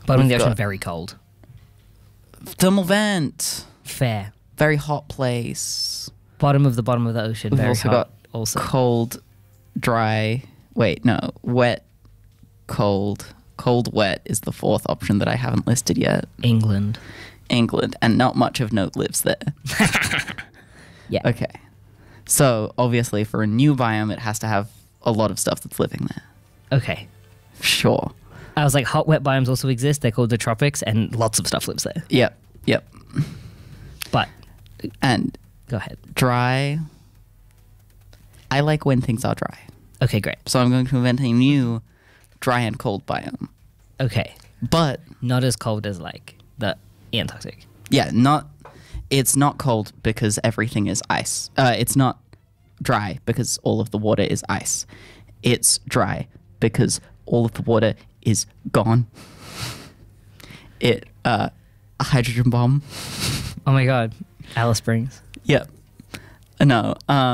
Bottom of the We've ocean, got very cold. thermal vent. Fair. Very hot place. Bottom of the ocean, We've very also hot. got Also, cold, dry. Wait, no. Wet, cold. Cold, wet is the fourth option that I haven't listed yet. England. England. And not much of note lives there. Yeah. Okay. So, obviously, for a new biome, it has to have a lot of stuff that's living there. Okay. Sure. I was like, hot, wet biomes also exist. They're called the tropics, and lots of stuff lives there. Yep. But And go ahead. dry. I like when things are dry. Okay, great. So I'm going to invent a new dry and cold biome. Okay. But Not as cold as like the Antarctic. yeah, it's not cold because everything is ice. It's not dry because all of the water is ice. It's dry because all of the water is gone. A hydrogen bomb. Oh my god. Alice Springs. Yep. No.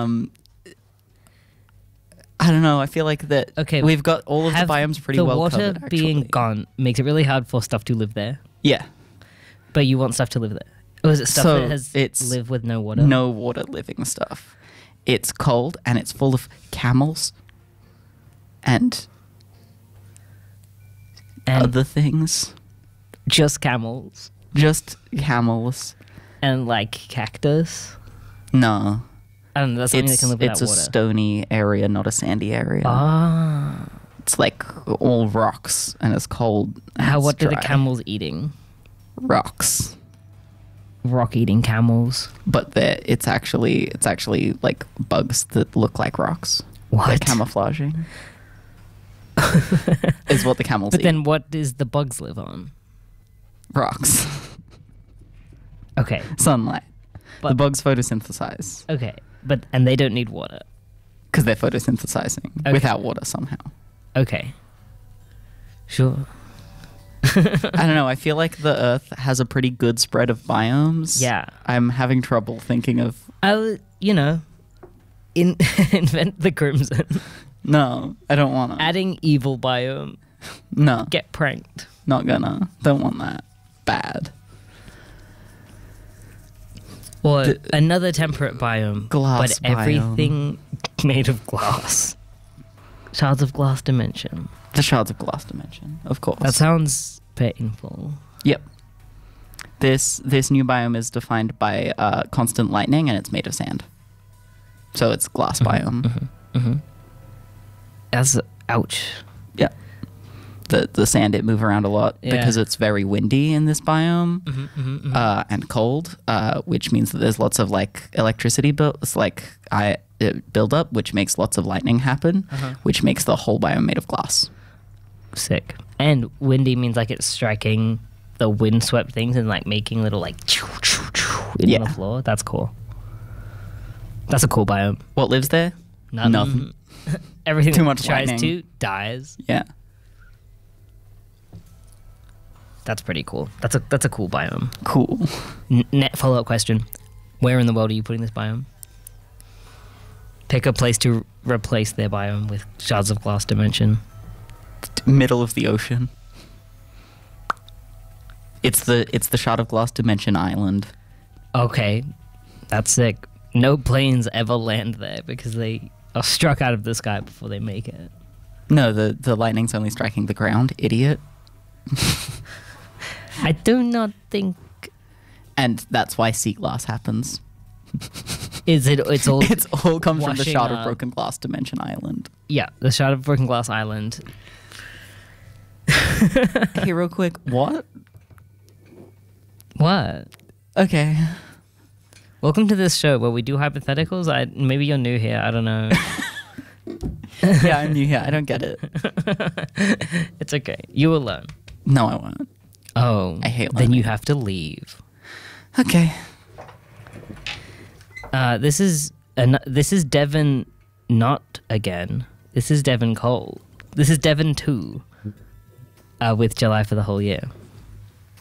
I don't know. I feel like that. Okay, we've got all of the Have biomes pretty the well water covered. Actually. being gone makes it really hard for stuff to live there. Yeah. But you want stuff to live there. Or is it stuff So that has it's live with no water? No water living stuff. It's cold and it's full of camels and And other things. just camels. Just camels. And like cactus. No. I don't know, that's something that can live without It's a water. stony area, not a sandy area. Ah. It's like all rocks and it's cold. and How it's what are the dry. camels eating? Rocks. Rock eating camels. But it's actually like bugs that look like rocks. What? They're camouflaging. Is what the camels But eat. then what does the bugs live on? Rocks. Okay. Sunlight. The But- bugs photosynthesize Okay. And they don't need water. because they're photosynthesizing Okay. without water somehow. Okay. Sure. I don't know. I feel like the Earth has a pretty good spread of biomes. Yeah. I'm having trouble thinking of. Invent the crimson. No, I don't want to. Adding evil biome. No, Get pranked. not gonna. Don't want that. Bad. Or another temperate biome. Glass but everything made of glass. Shards of glass dimension. The shards of glass dimension, of course. That sounds painful. Yep. This new biome is defined by constant lightning, and it's made of sand. So it's glass biome. That's ouch. Yeah. The sand, it move around a lot Yeah. because it's very windy in this biome and cold, which means that there's lots of like electricity build up, which makes lots of lightning happen, which makes the whole biome made of glass. Sick. And windy means like it's striking the windswept things and like making little like in Yeah. the floor. That's cool. That's a cool biome. What lives there? Nothing. Everything Too that much tries lightning. to dies. Yeah. That's pretty cool. That's a cool biome. Cool. Net follow-up question. Where in the world are you putting this biome? Pick a place to replace their biome with shards of glass dimension. Middle of the ocean. It's the shard of glass dimension island. Okay, that's sick. No planes ever land there because they are struck out of the sky before they make it. No, the lightning's only striking the ground, idiot. I do not think And that's why sea glass happens. it's all It's all comes from the washing shard of up. broken glass dimension island. Yeah, the shard of broken glass island. Okay, real quick, what? What? Okay. Welcome to this show where we do hypotheticals. Maybe you're new here. I don't know. Yeah, I'm new here. I don't get it. It's okay. You will learn. No, I won't. Oh, I hate then you learning. have to leave. Okay. This is Devon not again. This is Devon Cole. This is Devon 2 with July for the whole year.